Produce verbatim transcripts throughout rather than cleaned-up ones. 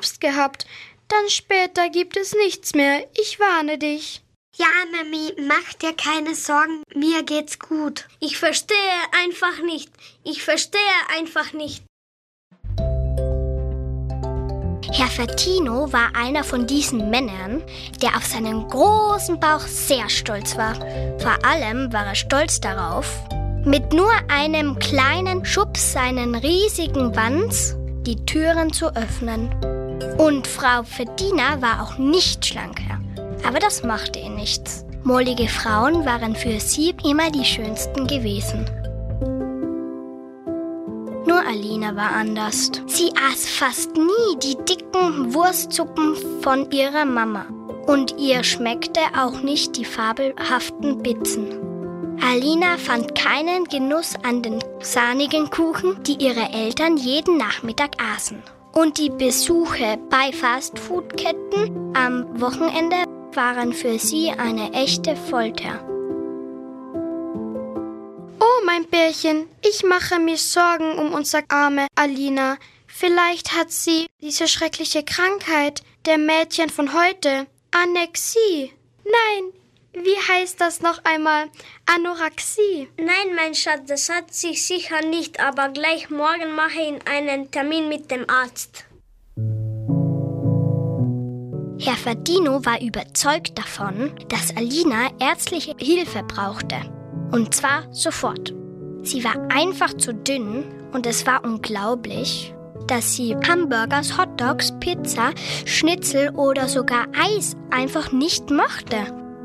Obst gehabt. Dann später gibt es nichts mehr. Ich warne dich. Ja, Mami, mach dir keine Sorgen. Mir geht's gut. Ich verstehe einfach nicht. Ich verstehe einfach nicht. Herr Fatino war einer von diesen Männern, der auf seinen großen Bauch sehr stolz war. Vor allem war er stolz darauf, mit nur einem kleinen Schubs seinen riesigen Wanz die Türen zu öffnen. Und Frau Fedina war auch nicht schlanker. Aber das machte ihr nichts. Mollige Frauen waren für sie immer die schönsten gewesen. Nur Alina war anders. Sie aß fast nie die dicken Wurstsuppen von ihrer Mama. Und ihr schmeckte auch nicht die fabelhaften Pizzen. Alina fand keinen Genuss an den sahnigen Kuchen, die ihre Eltern jeden Nachmittag aßen. Und die Besuche bei Fastfood-Ketten am Wochenende waren für sie eine echte Folter. Oh, mein Bärchen, ich mache mir Sorgen um unsere arme Alina. Vielleicht hat sie diese schreckliche Krankheit der Mädchen von heute, Anexie. Nein, wie heißt das noch einmal? Anorexie. Nein, mein Schatz, das hat sie sicher nicht, aber gleich morgen mache ich einen Termin mit dem Arzt. Herr Fadino war überzeugt davon, dass Alina ärztliche Hilfe brauchte. Und zwar sofort. Sie war einfach zu dünn und es war unglaublich, dass sie Hamburgers, Hotdogs, Pizza, Schnitzel oder sogar Eis einfach nicht mochte.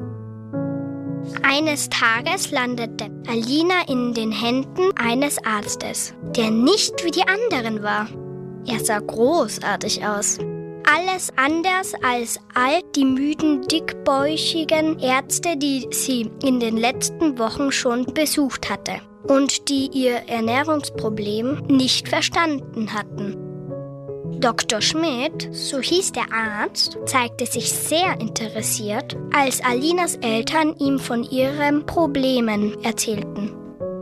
Eines Tages landete Alina in den Händen eines Arztes, der nicht wie die anderen war. Er sah großartig aus. Alles anders als all die müden, dickbäuchigen Ärzte, die sie in den letzten Wochen schon besucht hatte und die ihr Ernährungsproblem nicht verstanden hatten. Doktor Schmidt, so hieß der Arzt, zeigte sich sehr interessiert, als Alinas Eltern ihm von ihren Problemen erzählten.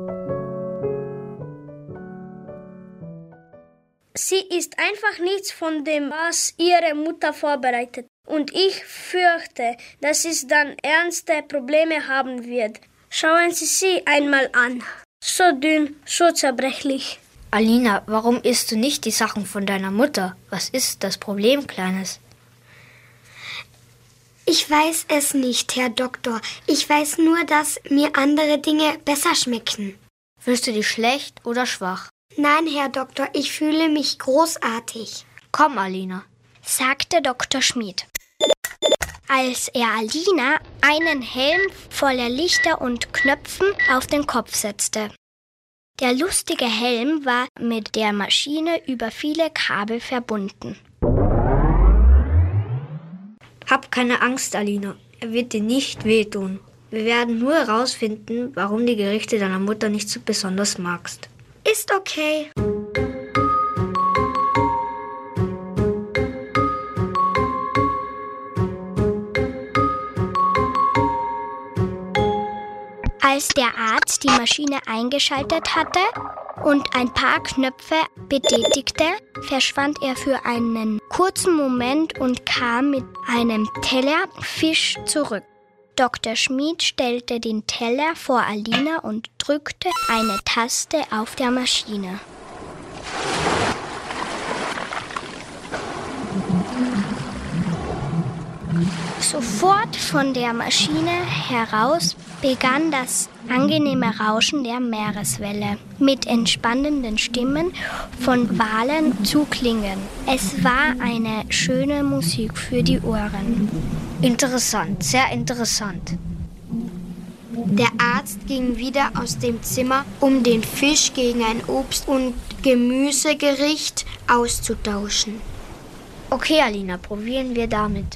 Sie ist einfach nichts von dem, was ihre Mutter vorbereitet. Und ich fürchte, dass sie dann ernste Probleme haben wird. Schauen Sie sie einmal an. So dünn, so zerbrechlich. Alina, warum isst du nicht die Sachen von deiner Mutter? Was ist das Problem, Kleines? Ich weiß es nicht, Herr Doktor. Ich weiß nur, dass mir andere Dinge besser schmecken. Fühlst du dich schlecht oder schwach? Nein, Herr Doktor, ich fühle mich großartig. Komm, Alina, sagte Doktor Schmidt, als er Alina einen Helm voller Lichter und Knöpfen auf den Kopf setzte. Der lustige Helm war mit der Maschine über viele Kabel verbunden. Hab keine Angst, Alina. Er wird dir nicht wehtun. Wir werden nur herausfinden, warum die Gerichte deiner Mutter nicht so besonders magst. Ist okay. Als der Arzt die Maschine eingeschaltet hatte und ein paar Knöpfe betätigte, verschwand er für einen kurzen Moment und kam mit einem Teller Fisch zurück. Doktor Schmidt stellte den Teller vor Alina und drückte eine Taste auf der Maschine. Sofort von der Maschine heraus begann das angenehme Rauschen der Meereswelle mit entspannenden Stimmen von Walen zu klingen. Es war eine schöne Musik für die Ohren. Interessant, sehr interessant. Der Arzt ging wieder aus dem Zimmer, um den Fisch gegen ein Obst- und Gemüsegericht auszutauschen. Okay, Alina, probieren wir damit.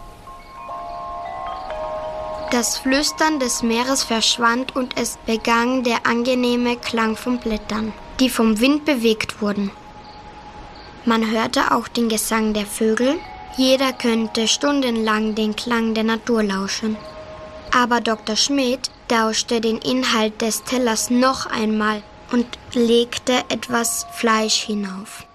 Das Flüstern des Meeres verschwand und es begann der angenehme Klang von Blättern, die vom Wind bewegt wurden. Man hörte auch den Gesang der Vögel. Jeder könnte stundenlang den Klang der Natur lauschen. Aber Doktor Schmidt tauschte den Inhalt des Tellers noch einmal und legte etwas Fleisch hinauf.